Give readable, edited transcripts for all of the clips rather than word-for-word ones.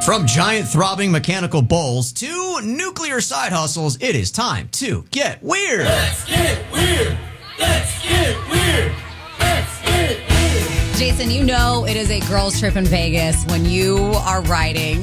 From giant throbbing mechanical bowls to nuclear side hustles, it is time to get weird. Let's get weird. Let's get weird. Let's get weird. Jason, you know it is a girls' trip in Vegas when you are riding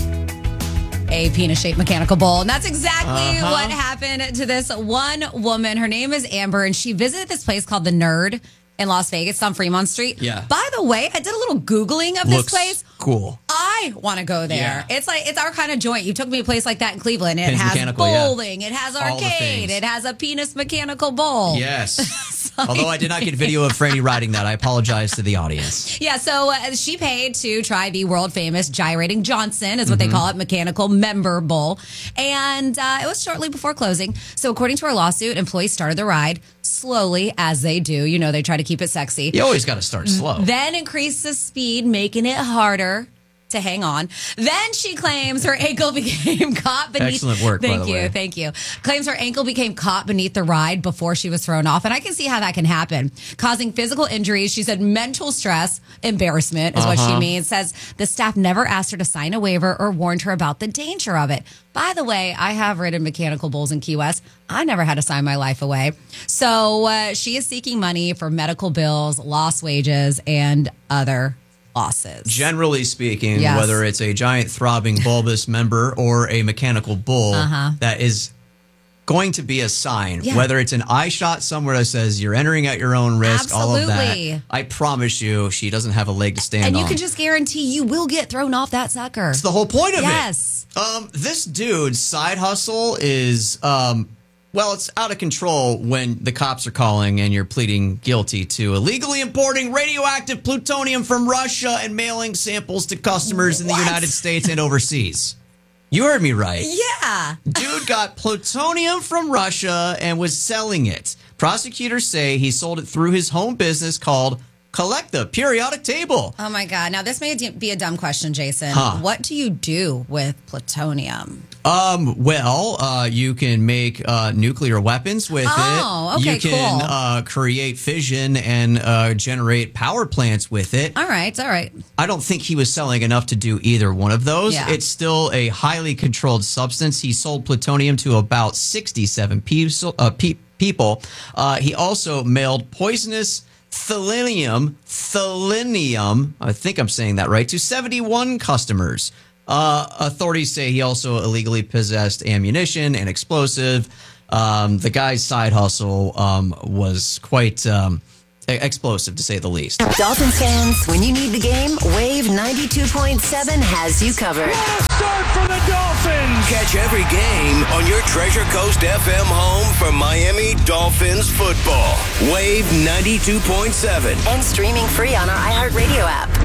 a penis-shaped mechanical bowl. And that's exactly what happened to this one woman. Her name is Amber, and she visited this place called The Nerd in Las Vegas on Fremont Street. Yeah. By the way, I did a little Googling of this place. Cool. I want to go there. Yeah. It's our kind of joint. You took me to a place like that in Cleveland. It Pins has mechanical, bowling. It has All the arcade. things. It has a penis mechanical bowl. Yes. Although I did not get video of Franny riding that. I apologize to the audience. Yeah, so she paid to try the world famous Gyrating Johnson, is what they call it, mechanical member bowl. And it was shortly before closing. So according to our lawsuit, employees started the ride slowly, as they do. You know, they try to keep it sexy. You always got to start slow. Then increased the speed, making it harder to hang on. Then she claims her ankle became caught beneath. Excellent work, by the way. Thank you. Claims her ankle became caught beneath the ride before she was thrown off. And I can see how that can happen, causing physical injuries. She said mental stress, embarrassment is what she means. Says the staff never asked her to sign a waiver or warned her about the danger of it. By the way, I have ridden mechanical bulls in Key West. I never had to sign my life away. So she is seeking money for medical bills, lost wages, and other losses. Generally speaking, Yes. whether it's a giant throbbing bulbous member or a mechanical bull, that is going to be a sign. Yeah. Whether it's an eye shot somewhere that says you're entering at your own risk, all of Absolutely. that. I promise you, she doesn't have a leg to stand And on. you can just guarantee you will get thrown off that sucker. That's the whole point of Yes. it. This dude's side hustle is, well, it's out of control when the cops are calling and you're pleading guilty to illegally importing radioactive plutonium from Russia and mailing samples to customers in the What? United States and overseas. You heard me right. Yeah. Dude got plutonium from Russia and was selling it. Prosecutors say he sold it through his home business called Collect the Periodic Table. Oh, my God. Now, this may be a dumb question, Jason. Huh. What do you do with plutonium? Well, you can make nuclear weapons with Oh, it. okay, You can create fission and generate power plants with it. All right. I don't think he was selling enough to do either one of those. Yeah. It's still a highly controlled substance. He sold plutonium to about 67 people. He also mailed poisonous thalinium, I think I'm saying that right, to 71 customers. Authorities say he also illegally possessed ammunition and explosive. The guy's side hustle was quite explosive, to say the least. Dolphins fans, when you need the game, Wave 92.7 has you covered. Start for the Dolphins. Catch every game on your Treasure Coast FM home for Miami Dolphins football. Wave 92.7. And streaming free on our iHeartRadio app.